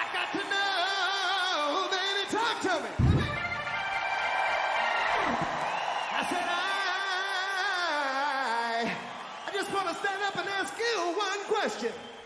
got to know, baby, talk to me. I said, I just want to stand up and ask you one question.